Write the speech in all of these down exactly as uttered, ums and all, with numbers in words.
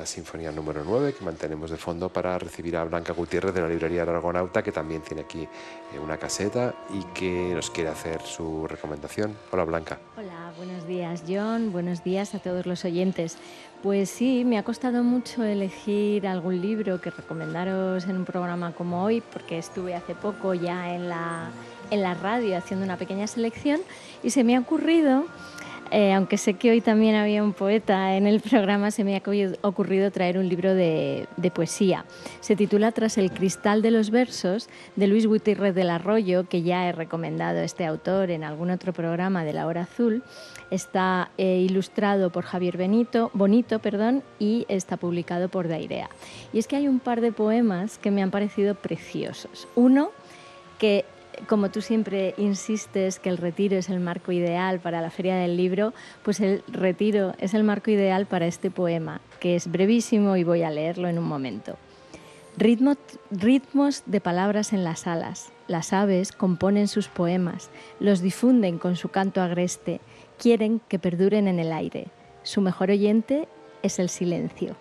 la Sinfonía número nueve, que mantenemos de fondo para recibir a Blanca Gutiérrez de la librería El Argonauta, que también tiene aquí eh, una caseta y que nos quiere hacer su recomendación. Hola, Blanca. Hola, buenos días, John. Buenos días a todos los oyentes. Pues sí, me ha costado mucho elegir algún libro que recomendaros en un programa como hoy, porque estuve hace poco ya en la, en la radio haciendo una pequeña selección y se me ha ocurrido, eh, aunque sé que hoy también había un poeta en el programa, se me ha ocurrido traer un libro de, de poesía. Se titula Tras el cristal de los versos, de Luis Gutiérrez del Arroyo, que ya he recomendado a este autor en algún otro programa de La Hora Azul. Está eh, ilustrado por Javier Benito, Bonito perdón, y está publicado por Dairea. Y es que hay un par de poemas que me han parecido preciosos. Uno que, como tú siempre insistes que el retiro es el marco ideal para la Feria del Libro, pues el retiro es el marco ideal para este poema, que es brevísimo y voy a leerlo en un momento. Ritmo, ritmos de palabras en las alas. Las aves componen sus poemas, los difunden con su canto agreste, quieren que perduren en el aire. Su mejor oyente es el silencio.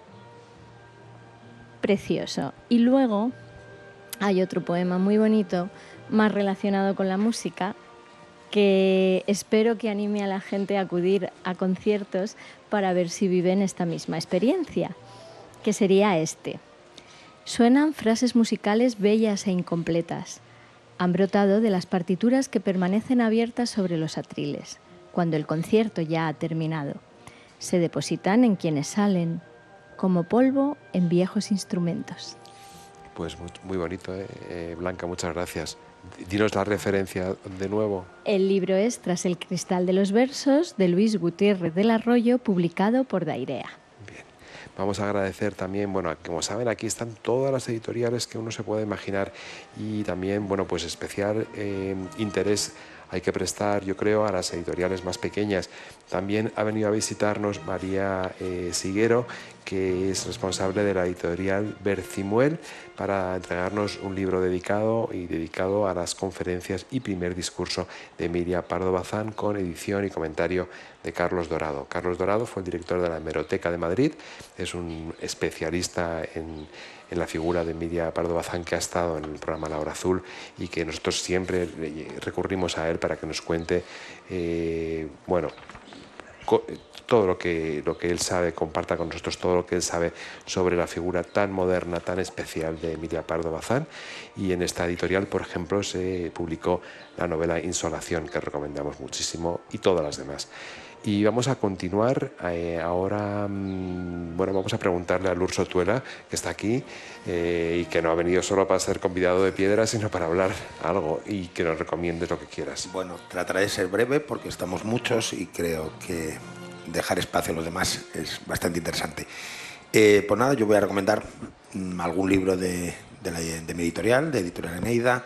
Precioso. Y luego hay otro poema muy bonito, más relacionado con la música, que espero que anime a la gente a acudir a conciertos para ver si viven esta misma experiencia, que sería este. Suenan frases musicales bellas e incompletas. Han brotado de las partituras que permanecen abiertas sobre los atriles, cuando el concierto ya ha terminado. Se depositan en quienes salen, como polvo en viejos instrumentos. Pues muy, muy bonito, ¿eh? Eh, Blanca, muchas gracias. Dinos la referencia de nuevo. El libro es Tras el cristal de los versos, de Luis Gutiérrez del Arroyo, publicado por Dairea. Bien. Vamos a agradecer también, bueno, como saben, aquí están todas las editoriales que uno se puede imaginar y también, bueno, pues especial eh, interés hay que prestar, yo creo, a las editoriales más pequeñas. También ha venido a visitarnos María eh, Siguero, que es responsable de la editorial Bercimuel, para entregarnos un libro dedicado y dedicado a las conferencias y primer discurso de Emilia Pardo Bazán, con edición y comentario de Carlos Dorado. Carlos Dorado fue el director de la Hemeroteca de Madrid, es un especialista en, en la figura de Emilia Pardo Bazán, que ha estado en el programa La Hora Azul y que nosotros siempre recurrimos a él para que nos cuente, eh, bueno, todo lo que, lo que él sabe, comparta con nosotros todo lo que él sabe sobre la figura tan moderna, tan especial de Emilia Pardo Bazán. Y en esta editorial, por ejemplo, se publicó la novela Insolación, que recomendamos muchísimo, y todas las demás. Y vamos a continuar eh, ahora, mmm, bueno, vamos a preguntarle a Lur Sotuela, que está aquí eh, y que no ha venido solo para ser convidado de piedra, sino para hablar algo y que nos recomiendes lo que quieras. Bueno, trataré de ser breve porque estamos muchos y creo que dejar espacio a los demás es bastante interesante. Eh, pues nada, yo voy a recomendar mmm, algún libro de, de, la, de mi editorial, de Editorial Eneida.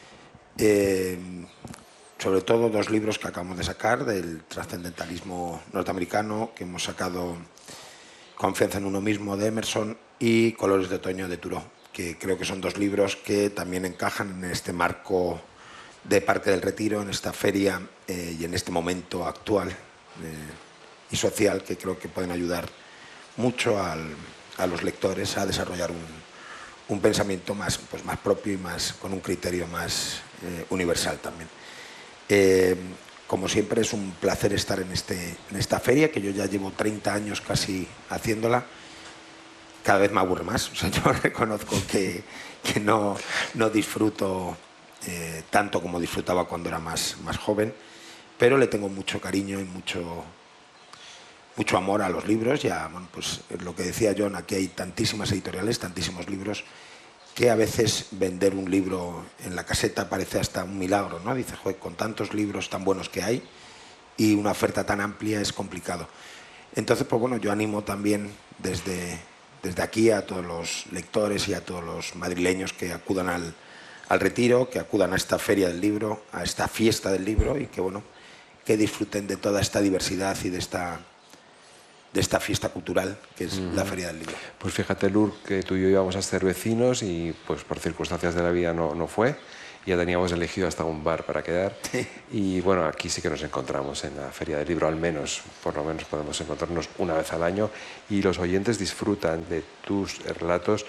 Eh, sobre todo dos libros que acabamos de sacar del trascendentalismo norteamericano, que hemos sacado Confianza en uno mismo, de Emerson, y Colores de otoño, de Thoreau, que creo que son dos libros que también encajan en este marco de Parque del Retiro, en esta feria eh, y en este momento actual eh, y social, que creo que pueden ayudar mucho al, a los lectores a desarrollar un, un pensamiento más, pues más propio y más, con un criterio más eh, universal también. Eh, como siempre, es un placer estar en, este, en esta feria, que yo ya llevo treinta años casi haciéndola. Cada vez me aburre más. O sea, yo reconozco que, que no, no disfruto eh, tanto como disfrutaba cuando era más, más joven, pero le tengo mucho cariño y mucho, mucho amor a los libros. Ya, bueno, pues lo que decía John, aquí hay tantísimas editoriales, tantísimos libros, que a veces vender un libro en la caseta parece hasta un milagro, ¿no? Dices, joder, con tantos libros tan buenos que hay y una oferta tan amplia es complicado. Entonces, pues bueno, yo animo también desde, desde aquí a todos los lectores y a todos los madrileños que acudan al, al retiro, que acudan a esta feria del libro, a esta fiesta del libro, y que, bueno, que disfruten de toda esta diversidad y de esta... de esta fiesta cultural que es uh-huh. la Feria del Libro. Pues fíjate, Lur, que tú y yo íbamos a ser vecinos y pues por circunstancias de la vida no, no fue, ya teníamos elegido hasta un bar para quedar. Y bueno, aquí sí que nos encontramos en la Feria del Libro, al menos, por lo menos podemos encontrarnos una vez al año, y los oyentes disfrutan de tus relatos,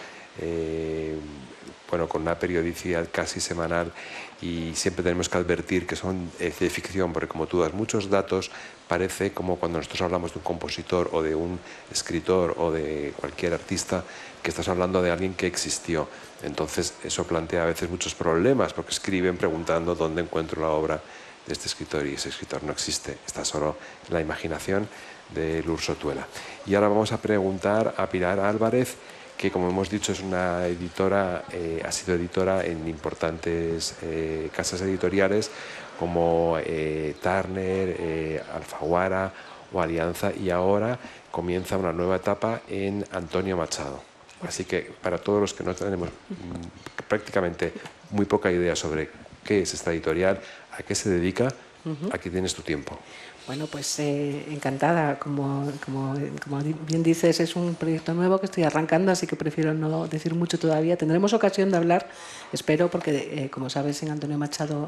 eh, bueno, con una periodicidad casi semanal, y siempre tenemos que advertir que son eh, de ficción, porque como tú das muchos datos, parece como cuando nosotros hablamos de un compositor o de un escritor o de cualquier artista, que estás hablando de alguien que existió. Entonces eso plantea a veces muchos problemas, porque escriben preguntando dónde encuentro la obra de este escritor, y ese escritor no existe, está solo en la imaginación de Lourdes Sotuela. Y ahora vamos a preguntar a Pilar Álvarez, que como hemos dicho es una editora, eh, ha sido editora en importantes eh, casas editoriales como eh, Turner, eh, Alfaguara o Alianza, y ahora comienza una nueva etapa en Antonio Machado. Así que para todos los que no tenemos mmm, prácticamente muy poca idea sobre qué es esta editorial, a qué se dedica, uh-huh. Aquí tienes tu tiempo. Bueno, pues eh, encantada. Como, como, como bien dices, es un proyecto nuevo que estoy arrancando, así que prefiero no decir mucho todavía. Tendremos ocasión de hablar, espero, porque eh, como sabes, en Antonio Machado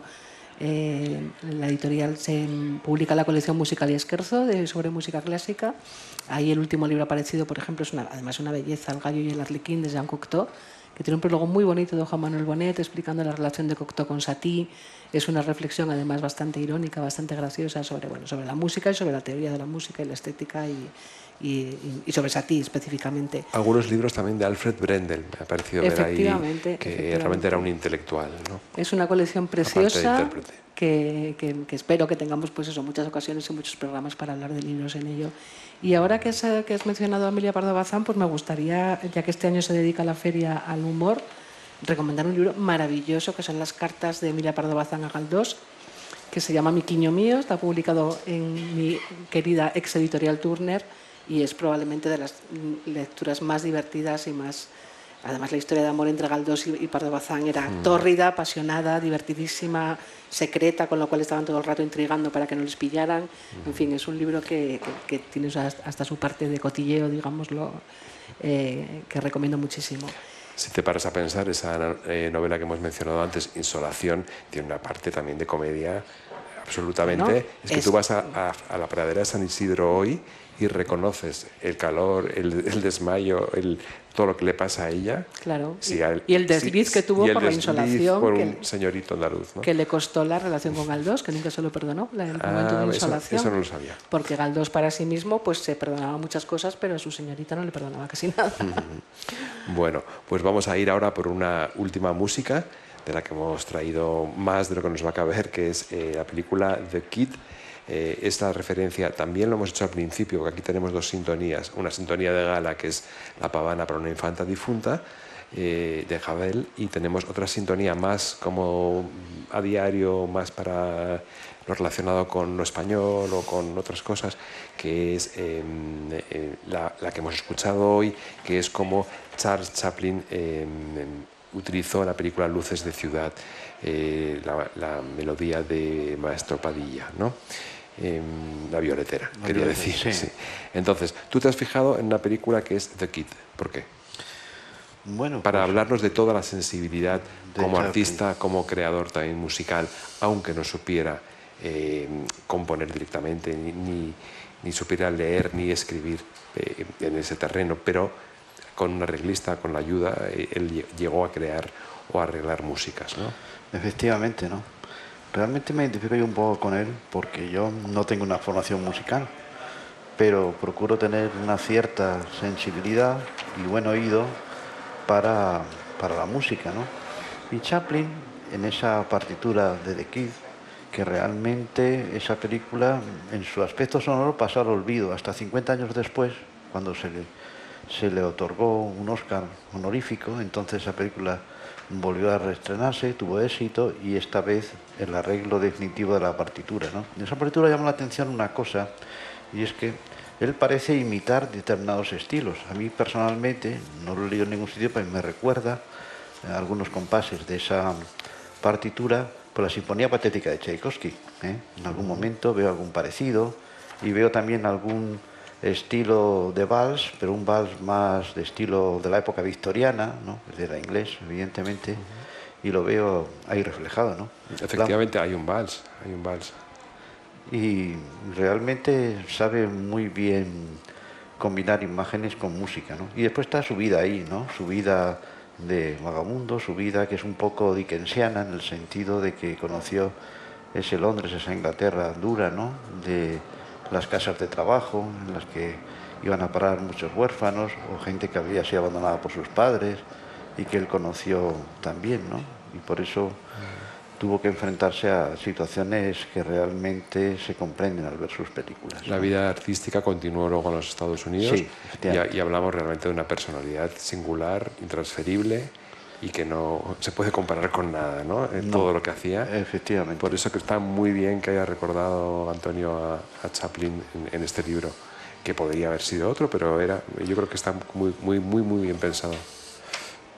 eh, la editorial se publica la colección Musical y Esquerzo de, sobre música clásica. Ahí el último libro aparecido, por ejemplo, es una, además una belleza, El gallo y el arlequín, de Jean Cocteau, que tiene un prólogo muy bonito de Juan Manuel Bonet explicando la relación de Cocteau con Satie. Es una reflexión además bastante irónica, bastante graciosa sobre, bueno, sobre la música y sobre la teoría de la música y la estética, y, y, y sobre Satie específicamente. Algunos libros también de Alfred Brendel, me ha parecido ver ahí, que realmente era un intelectual, ¿no? Es una colección preciosa que, que, que espero que tengamos, pues eso, muchas ocasiones y muchos programas para hablar de libros en ello. Y ahora que has, que has mencionado a Emilia Pardo Bazán, pues me gustaría, ya que este año se dedica la feria al humor, recomendar un libro maravilloso que son las cartas de Emilia Pardo Bazán a Galdós, que se llama Mi quiño mío, está publicado en mi querida ex editorial Turner, y es probablemente de las lecturas más divertidas y más... Además, la historia de amor entre Galdós y Pardo Bazán era mm. tórrida, apasionada, divertidísima, secreta, con lo cual estaban todo el rato intrigando para que no les pillaran. Mm. En fin, es un libro que, que, que tiene hasta su parte de cotilleo, digámoslo, eh, que recomiendo muchísimo. Si te paras a pensar, esa eh, novela que hemos mencionado antes, Insolación, tiene una parte también de comedia absolutamente. Bueno, es que es... tú vas a, a, a la pradera de San Isidro hoy y reconoces el calor, el, el desmayo, el, todo lo que le pasa a ella. Claro, sí, el, y el desliz sí, que tuvo por la insolación. Por que, un señorito andaluz, ¿no? Que le costó la relación con Galdós, que nunca se lo perdonó, el ah, momento de insolación. Eso, eso no lo sabía. Porque Galdós para sí mismo pues se perdonaba muchas cosas, pero a su señorita no le perdonaba casi nada. Bueno, pues vamos a ir ahora por una última música, de la que hemos traído más de lo que nos va a caber, que es eh, la película The Kid. Eh, esta referencia también lo hemos hecho al principio, porque aquí tenemos dos sintonías, una sintonía de gala que es La pavana para una infanta difunta, eh, de Ravel, y tenemos otra sintonía más como a diario, más para lo relacionado con lo español o con otras cosas, que es eh, eh, la, la que hemos escuchado hoy, que es como Charles Chaplin eh, utilizó en la película Luces de Ciudad eh, la, la melodía de Maestro Padilla, ¿no? Eh, la violetera, la quería violetera, decir. Sí. Sí. Entonces, tú te has fijado en una película que es The Kid. ¿Por qué? Bueno, para pues, hablarnos de toda la sensibilidad como Chaplin. artista, como creador también musical, aunque no supiera eh, componer directamente, ni, ni, ni supiera leer ni escribir eh, en ese terreno, pero con un arreglista, con la ayuda, eh, él llegó a crear o a arreglar músicas, ¿no? Efectivamente, ¿no? Realmente me identifico yo un poco con él porque yo no tengo una formación musical, pero procuro tener una cierta sensibilidad y buen oído para, para la música, ¿no? Y Chaplin, en esa partitura de The Kid, que realmente esa película en su aspecto sonoro pasó al olvido hasta cincuenta años después, cuando se le, se le otorgó un Oscar honorífico. Entonces esa película volvió a reestrenarse, tuvo éxito, y esta vez el arreglo definitivo de la partitura, ¿no? En esa partitura llama la atención una cosa, y es que él parece imitar determinados estilos. A mí personalmente, no lo he leído en ningún sitio, pero me recuerda a algunos compases de esa partitura por la Sinfonía Patética de Tchaikovsky, ¿eh? En algún momento veo algún parecido, y veo también algún estilo de vals, pero un vals más de estilo de la época victoriana, ¿no? De la inglés, evidentemente. y lo veo ahí reflejado, ¿no? Efectivamente, La... hay un vals, hay un vals. Y realmente sabe muy bien combinar imágenes con música, ¿no? Y después está su vida ahí, ¿no? Su vida de vagabundo, su vida que es un poco dickensiana en el sentido de que conoció ese Londres, esa Inglaterra dura, ¿no? De las casas de trabajo en las que iban a parar muchos huérfanos o gente que había sido abandonada por sus padres y que él conoció también, ¿no? Y por eso tuvo que enfrentarse a situaciones que realmente se comprenden al ver sus películas. La ¿no? vida artística continuó luego en los Estados Unidos, sí, y, y hablamos realmente de una personalidad singular, intransferible y que no se puede comparar con nada, ¿no? En no, todo lo que hacía. Efectivamente. Por eso que está muy bien que haya recordado Antonio a, a Chaplin en, en este libro, que podría haber sido otro, pero era, yo creo que está muy, muy, muy, muy bien pensado.